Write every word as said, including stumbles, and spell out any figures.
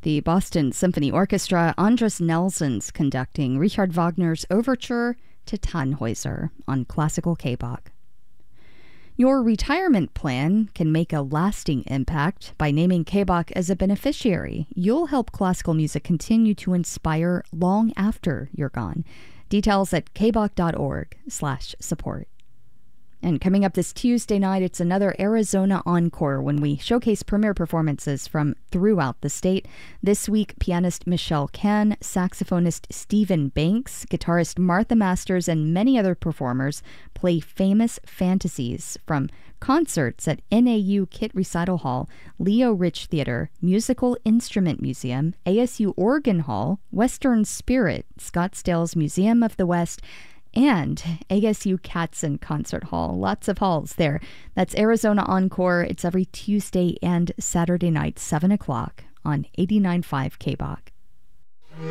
The Boston Symphony Orchestra, Andras Nelson's conducting Richard Wagner's overture to Tannhäuser on Classical K-Bach. Your retirement plan can make a lasting impact. By naming K-Bach as a beneficiary, you'll help classical music continue to inspire long after you're gone. Details at kbach.org slash support. And coming up this Tuesday night, it's another Arizona Encore when we showcase premiere performances from throughout the state. This week, pianist Michelle Kann, saxophonist Stephen Banks, guitarist Martha Masters, and many other performers play famous fantasies from concerts at N A U Kit Recital Hall, Leo Rich Theater, Musical Instrument Museum, A S U Organ Hall, Western Spirit, Scottsdale's Museum of the West, and A S U Katzen Concert Hall. Lots of halls there. That's Arizona Encore. It's every Tuesday and Saturday night, seven o'clock on eighty-nine point five K-Bach.